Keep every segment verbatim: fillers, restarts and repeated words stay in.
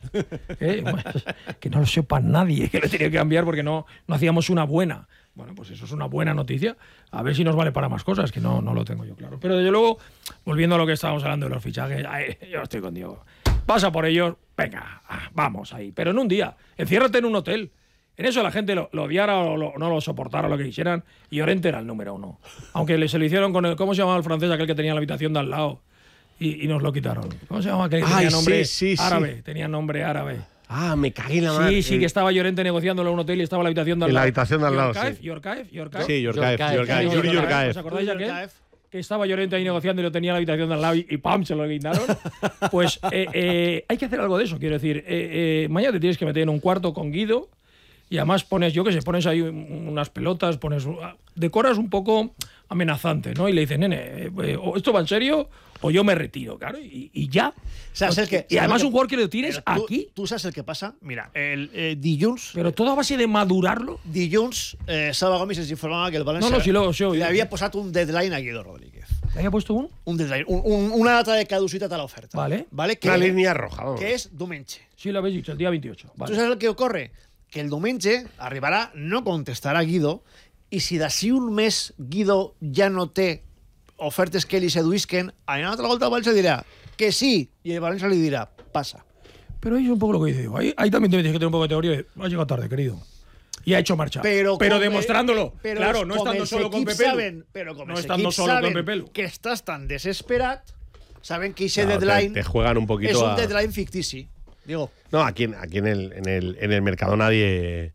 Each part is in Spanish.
¿Eh? Que no lo sepa nadie, que le tenía que cambiar porque no, no hacíamos una buena. Bueno, pues eso es una buena noticia. A ver si nos vale para más cosas, que no, no lo tengo yo claro. Pero desde luego, volviendo a lo que estábamos hablando de los fichajes, ay, yo estoy con Diego. Pasa por ellos, venga, vamos ahí. Pero en un día, enciérrate en un hotel. En eso la gente lo, lo odiara o lo, no lo soportara o lo que quisieran. Y Llorente era el número uno. Aunque le, se lo hicieron con el... ¿Cómo se llamaba el francés aquel que tenía la habitación de al lado? Y, y nos lo quitaron. ¿Cómo se llama aquel que tenía Ay, nombre sí, sí, árabe? sí. Tenía nombre árabe. Ah, me cagué en la mano. Sí, sí, que estaba Llorente negociándolo en un hotel y estaba en la habitación de al En lado. la habitación de al lado, Yorkaev, sí. Yorkaev, Yorkaev. Sí, Yorkaev, Yorkaev, Yorkaev, Yuri Yorkaev. ¿Os acordáis de aquel? Que estaba Llorente ahí negociando y lo tenía en la habitación de al lado y, y ¡pam! Se lo guindaron. Pues eh, eh, hay que hacer algo de eso, quiero decir. Eh, eh, mañana te tienes que meter en un cuarto con Guido y además pones, yo qué sé, pones ahí unas pelotas, pones decoras un poco amenazante, ¿no? Y le dices, nene, eh, o esto va en serio o yo me retiro, claro, y, y ya. ¿Sabes el que, y además que, un jugador que lo tires tú, aquí. ¿Tú sabes el que pasa? Mira, el eh, dilluns... Pero todo a base de madurarlo. Dilluns, eh, Salva Gomis ens informava que el València no, no, si lo, si le havia posat un deadline a Guido Rodríguez. ¿Le había puesto un? Un deadline, un, un, una data de caducitat a l'oferta. Vale. Vale, que, Una línea roja. Vamos. Que és diumenge. Sí, lo habéis dicho, el día veintiocho. Vale. ¿Tú sabes el que ocurre? Que el diumenge arribarà, no contestarà Guido, i si d'ací un mes Guido ja no té ofertes que li seduïsquen, a una altra volta el València dirà que sí, y el Valencia le dirá, pasa. Pero ahí es un poco lo que dice. Ahí, ahí también tienes que tener un poco de teoría. Ha llegado tarde, querido. Y ha hecho marcha. Pero, pero com, demostrándolo. Pero claro, no estando solo con Pepe. Saben, pero como no estando solo con Pepe. Que estás tan desesperado, saben que ese claro, deadline te, te juegan un poquito es un a... deadline fictici. Digo. No, aquí, aquí en, el, en, el, en el mercado nadie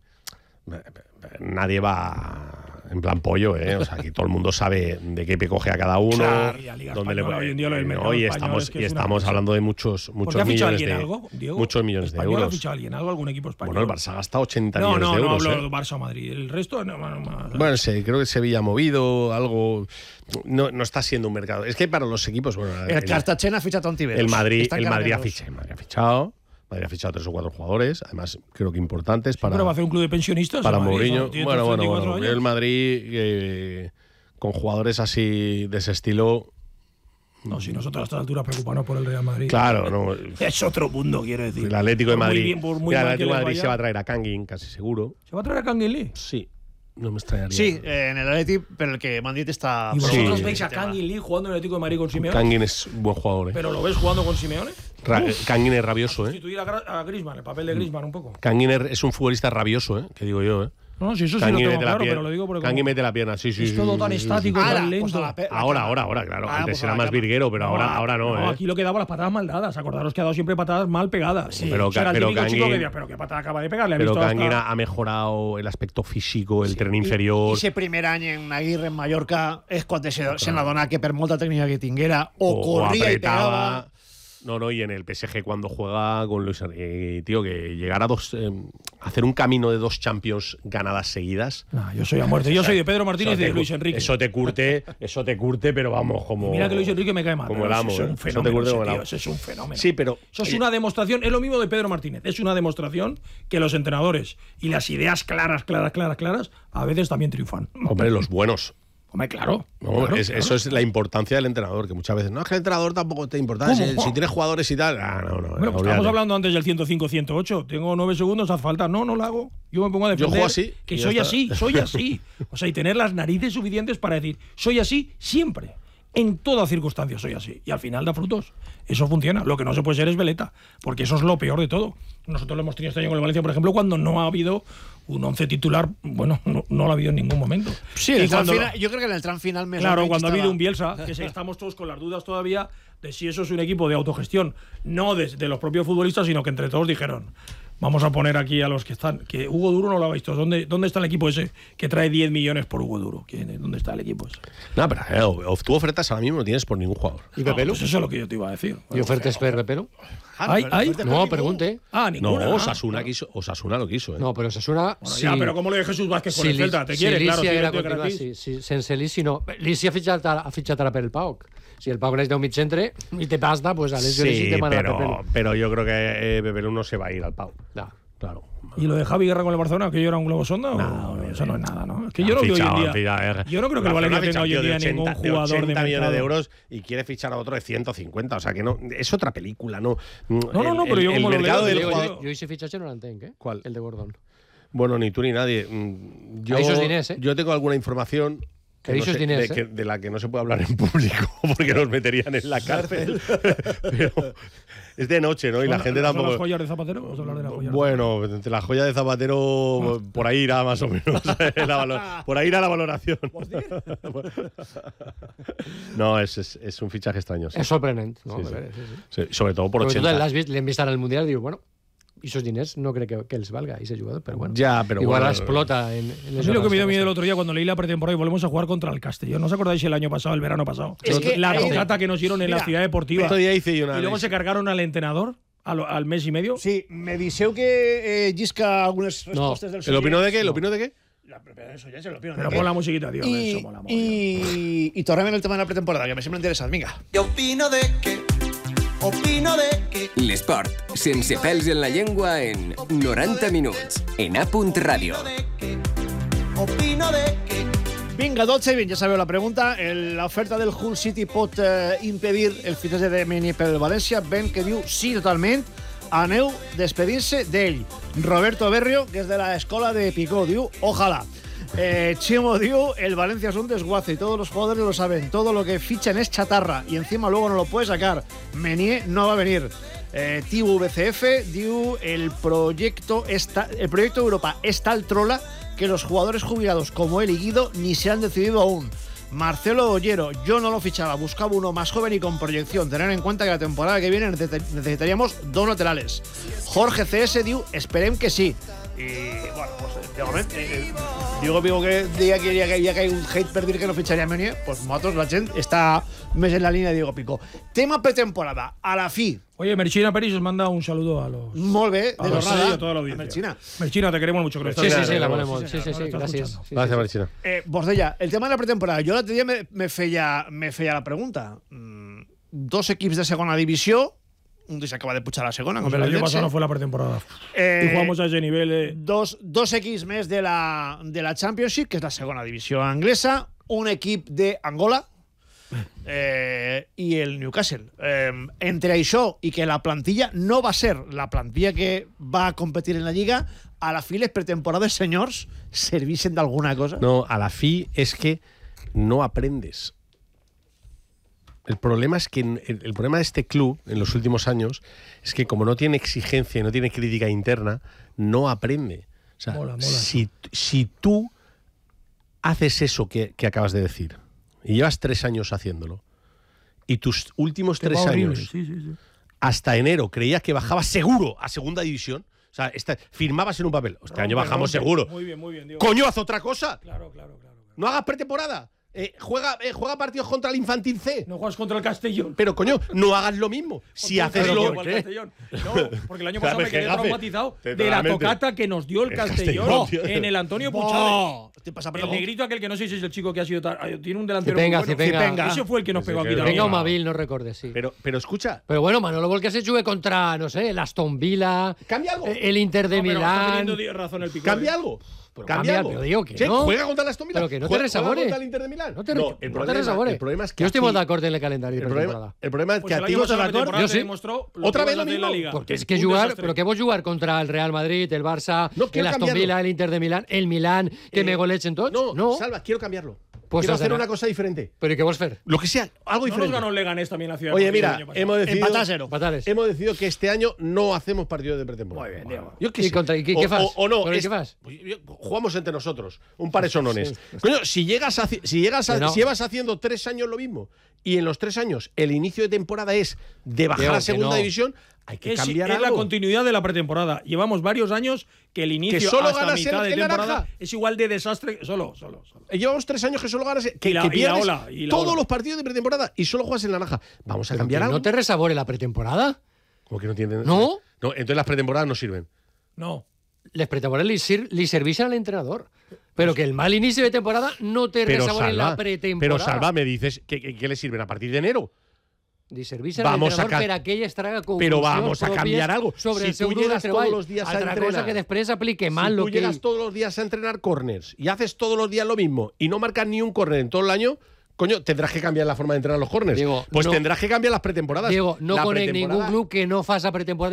nadie va en plan pollo, ¿eh? O sea, aquí todo el mundo sabe de qué pie coge a cada uno. Claro, y a Liga dónde le hoy en día lo del mercado no, y español estamos, es que y es una estamos cosa. hablando de muchos, muchos ha fichado millones de algo, Diego? muchos millones de euros. ¿Ha fichado alguien algo, algún equipo español? Bueno, el Barça ha gastado ochenta no, millones no, de euros. No, no, ¿eh? hablo Barça o Madrid. El resto, no, no, no, no. Bueno, sí, creo que Sevilla ha movido algo. No, no está siendo un mercado. Es que para los equipos, bueno, el, el Cartagena ha fichado a Ontiveros. El Madrid, el Madrid ha fichado, el Madrid ha fichado. Madrid ha fichado tres o cuatro jugadores, además creo que importantes para. Sí, pero va a hacer un club de pensionistas. Para Madrid, Mourinho. ¿no? Bueno, bueno, bueno. El Madrid eh, con jugadores así de ese estilo. No, si nosotros a esta altura preocuparnos por el Real Madrid. Claro, no. Es otro mundo, quiero decir. El Atlético de Madrid. Muy bien, por muy Mira, el mal Atlético que de Madrid les se va a vaya. traer a Kangin, casi seguro. ¿Se va a traer a Kangin Lee? Sí. No me extrañaría. Sí, eh, en el Atleti, pero el que Madrid está. ¿Y vosotros Sí. veis a Kangin Lee jugando en el Atlético de Madrid con Simeone? Kangin es un buen jugador, ¿eh? ¿Pero lo ves jugando con Simeone? Ra Kangin es rabioso, ¿eh? Sustituir a, Gra a Griezmann, el papel de Griezmann un poco. Kangin es un futbolista rabioso, ¿eh? Que digo yo, ¿eh? No, si eso sí Kangin lo tengo mete la claro, pierna. pero lo digo porque Kangin como mete la pierna, sí, sí. es sí, todo sí, tan sí, estático, sí. tan Ahora, lento. pues a la pe- Ahora, ahora, ahora, claro. Ah, Antes pues era a la más cama. virguero, pero ahora, ahora no, ¿eh? Aquí lo que daba las patadas mal dadas. Acordaros que ha dado siempre patadas mal pegadas. Sí. Pero- O sea, era el pero típico chico Kangin- que decía, pero qué patada acaba de pegar. Le ha Pero visto Kangin hasta- ha mejorado el aspecto físico, el tren I, inferior. ese primer any en Aguirre, en Mallorca, és quan se, se n'adona que per molta tècnica que tinguera, o, o corria i apretaba. pegava. No, no, y en el P S G cuando juega con Luis Enrique, tío, que llegar a dos, eh, hacer un camino de dos Champions ganadas seguidas. Nah, yo soy a muerte. Yo soy de Pedro Martínez y Eso de te Luis cu- Enrique. Eso te curte, eso te curte, pero vamos, como. Y mira que Luis Enrique me cae mal. Como pero el amo, eso es ¿eh? un Eso te fenómeno. curte ese como el tío, amo. ese es un fenómeno. Sí, pero. Eso es oye, una demostración, es lo mismo de Pedro Martínez, es una demostración que los entrenadores y las ideas claras, claras, claras, claras, a veces también triunfan. Hombre, los buenos. Hombre, claro. No, claro, es- claro. Eso es la importancia del entrenador, que muchas veces. No, es que el entrenador tampoco te importa. ¿Cómo? Si, si tienes jugadores y tal. Ah, no, no. Bueno, pues olvídate. estábamos hablando antes del ciento cinco ciento ocho. Tengo nueve segundos, haz falta. No, no lo hago. Yo me pongo a defender. juego así Que y ya soy está. así, soy así. O sea, y tener las narices suficientes para decir, soy así siempre. En toda circunstancia soy así. Y al final da frutos. Eso funciona. Lo que no se puede ser es veleta. Porque eso es lo peor de todo. Nosotros lo hemos tenido este año con el Valencia, por ejemplo, cuando no ha habido un once titular. Bueno, no, no lo ha habido en ningún momento. Sí, Y el tram cuando- final, jo crec que en el tram final més o Claro, menys cuando ha habido estava- un Bielsa, que se- estamos todos con las dudas todavía de si eso es un equipo de autogestión, no de, de los propios futbolistas, sino que entre todos dijeron, vamos a poner aquí a los que están, que Hugo Duro no lo ha visto. ¿Dónde, dónde está el equipo ese que trae diez millones por Hugo Duro? ¿Quién- ¿Dónde está el equipo ese? No, pero eh, o- tú ofertas ahora mismo no tienes por ningún jugador. I No, Pepelu? pues eso es lo que yo te iba a decir. I ofertes per Pepelu? Ah, Ai, però- ai. però- No, pregunte. Ah, No, ninguna. Osasuna quiso, Osasuna lo quiso, ¿eh? No, però Osasuna... Bueno, ya, pero ¿cómo lo de Jesús Vázquez con el Celta? ¿Te quiere? si Claro, Lícia si haguera vete continuat, gratis. sí, sí, sense Lícia no. Lícia ha fitxat, ha fitxat ara per el Pauk. Si el Pauk necessita un mig centre i té pasta, pues a Lícia Sí, necessita mandar a pero, Pepelu. pero yo creo que eh, Pepelu no se va a ir al Pau. No. Claro. ¿Y lo de Javi Guerra con el Barcelona, que yo era un globo sonda? No, no, eso no es nada, ¿no? Es que yo no creo que hoy en día. Yo no creo que el Valencia tenga hoy en día ningún jugador de ochenta millones de mercado. euros y quiere fichar a otro de ciento cincuenta. O sea que no. Es otra película, ¿no? No, no, no, pero yo como lo leo, del digo, jugador. Yo hice fichaje no l'entenc, eh? ¿Cuál? El de Gordon. Bueno, ni tú ni nadie. Mm, Yo, Ahí esos diners, ¿eh? yo tengo alguna información Que que no esos sé- diners, de, ¿eh? que- de la que no se puede hablar en público porque nos meterían en la cárcel. Pero es de noche, ¿no? Y la ¿Son- gente son tampoco. las joyas de Zapatero? Vamos a hablar de las joyas. Bueno, entre la joya de Zapatero, por ahí irá más o menos. la valo- por ahí irá la valoración. No, es, es, es un fichaje extraño. Sí. És sorprenent. No? Sí, A sí. veure, sí, sí. Sí, sobre todo por Perquè tu ochenta. l'has vist, l'hem vist ara al Mundial i diu, bueno, i esos diners no crec que, que els valga, ese jugador, pero bueno. Ya, pero Igual bueno, explota en, en A mí lo que me dio miedo el otro día cuando leí la pretemporada y volvemos a jugar contra el Castellón. ¿No os acordáis el año pasado, el verano pasado? Es que la ahí- tocata que nos dieron en Mira, la ciudad deportiva. El otro día hice yo una. Y luego se cargaron al entrenador al, al mes y medio. Sí, me disseu que eh, llisca algunes respostes del ¿El opinó de qué? ¿El opinó de qué? La, pero eso ya es el opino. Pero pon la musiquita, tío. I, Eso mola, mola. i, i tornem en el tema de la pretemporada, que me sembla interessant. Vinga. Jo opino de que, opino de que... L'esport, sense pèls en la llengua en noranta minuts. En A punt Ràdio. de que, opino de que... Vinga, dotze i vint, ja sabeu la pregunta. El- L'oferta del Hull City pot eh, impedir el fitxatge de Meunier pel València. Ben que diu sí totalment. Aneu despedint-se d'ell. Roberto Berrio, que és de la escola de Picó, diu ojalá. Eh, Chimo diu, el Valencia es un desguace y todos los jugadores lo saben. Todo lo que fichan es chatarra y encima luego no lo puede sacar. Meunier no va a venir. Eh, T V C F diu, el proyecto, está, el proyecto Europa es tal trola que los jugadores jubilados como él y Guido ni se han decidido aún. Marcelo Ollero, yo no lo fichaba, buscaba uno más joven y con proyección. Tener en cuenta que la temporada que viene necesita- necesitaríamos dos laterales. Jorge C S diu, esperem que sí. Y bueno, pues de momento, eh, digo, digo que diga que ya, que ya que hay un hate per dir que no ficharía a Meunier, pues nosotros la gent está més en la línea de Diego Pico. Tema pretemporada, a la fi. Oye, Merchina Peris os manda un saludo a los. Molt bé, A de los tornada. y a toda la audiencia. Merchina. Merchina, te queremos mucho. Que nos Sí, estás sí, sí, la viendo. volem molt. Sí, sí, sí, Estás gràcies. escuchando. Sí, Gracias, sí, Marchina. Eh, vos deia, el tema de la pretemporada. Jo l'altre dia me, me, feia, me feia la pregunta. Mm, dos equips de segona divisió, un d'ells acaba de pujar a la segona, com Pues el el año pasado no Eldense. fue la pretemporada. Eh, y jugamos a ese nivel. eh. dos, dos equips més de la, de la Championship, que és la segona divisió anglesa, un equip d'Angola eh, i el Newcastle. Eh, entre això i que la plantilla no va ser la plantilla que va competir en la Lliga, a la fi les pretemporades, senyors, servixen d'alguna cosa? No, a la fi es que no aprendes. El problema es que el, el problema de este club en los últimos años es que como no tiene exigencia y no tiene crítica interna, no aprende. O sea, Mola, mola. si, si tú haces eso que, que acabas de decir y llevas tres años haciéndolo y tus últimos Que tres va horrible, años Sí, sí, sí. hasta enero creías que bajabas seguro a segunda división, o sea, esta- firmabas en un papel, este año Rompe, bajamos rompe. seguro. Muy bien, muy bien, Diego. ¡Coño, haz otra cosa! Claro, claro, claro. claro. No hagas pretemporada. Eh, juega, eh, juega partidos contra el Infantil C. No juegas contra el Castellón. Pero, coño, no hagas lo mismo. Si Contra haces el lo. Castellón, al Castellón. No, porque el año pasado me quedé Gafe. traumatizado de la Totalmente. tocata que nos dio el, El Castellón, Castellón, tío. en el Antonio Bo, Puchades. te pasa, El perdón. negrito aquel que no sé si es el chico que ha sido tan- ay, tiene un delantero Cipenga, muy bueno. Cipenga. Cipenga. Ese fue el que nos Ese pegó aquí que- también. Venga, un Mavil, no recordes, sí. Pero, pero escucha, Pero bueno, Manolo Volque se jugue contra, no sé, el Aston Villa, cambia algo. eh, el Inter de No, pero está Milán. teniendo razón el Pico. Cambia algo. Pero cambia cambia, algo. pero digo que Sí, no. Juega contra el Aston Villa. Pero que no te Juega- resabore. juega contra el Inter de Milán. No te, el no te problema, resabore. el problema es que Yo a estoy ti- muy de acuerdo en el calendario de el problema, pretemporada. el problema es Pues que el a ti año pasado la no te temporada Yo te sí. demostró lo ¿Otra que vez ibas a lo hacer en la mismo? Liga. Porque es que Un jugar, desastre. pero que vos jugar contra el Real Madrid, el Barça, No, el quiero Aston cambiarlo. Villa, el Inter de Milán, el Milán, que Eh, me golechen todos. No, No, Salva, quiero cambiarlo. Pues quiero has hacer de una nada. cosa diferente. Pero ¿y qué vos fer? Lo que sea, algo No nos diferente. ganó el Leganés también la ciudad. Oye, deportiva el mira, año pasado. hemos decidido, Empatar a cero. Fatales. hemos decidido que este año no hacemos partidos de pretemporada. Muy bien, Diego. Yo qué ¿Y sé. contra- y qué- o, qué fas? o- o no. ¿Pero y es- qué fas? pues, yo- jugamos entre nosotros. Un par de sonones. Coño, si llegas, a, si, llegas a, Que no. si llevas haciendo tres años lo mismo y en los tres años el inicio de temporada es de bajar Diego, a que segunda no. división, hay que Es, cambiar es la algo. continuidad de la pretemporada. Llevamos varios años que el inicio Que solo hasta ganas mitad el- de el temporada naranja. es igual de desastre. Solo, solo, solo. Eh, Llevamos tres años que solo ganas, que, Y la- que y la pierdes ola, y la todos ola. los partidos de pretemporada y solo juegas en la naranja. Vamos a Pero cambiar que algo. ¿No te resabore la pretemporada? ¿Cómo que no entienden? ¿No? No, entonces las pretemporadas no sirven. No. Les pretemporades li, sir, li serveixen al entrenador. Pero que el mal inicio de temporada no te Pero resabore Salva, la pretemporada. pero Salva, me dices que, que- que le sirven a partir de enero. de servirse Vamos a l'entrenador ca- per a que ell es traga Però conclusions vamos a pròpies canviar algo. sobre Si el seu tú grup de llegas treball. todos los días a Altra entrenar, cosa que després aplique si mal tú lo que llegas ell... todos los días a entrenar corners y haces todos los días lo mismo y no marcas ni un corner en todo el año, coño, tendrás que cambiar la forma de entrenar los corners. Diego, pues no- tendrás que cambiar las pretemporadas. Diego, no La conec ningú pretemporada- club que no faça pretemporada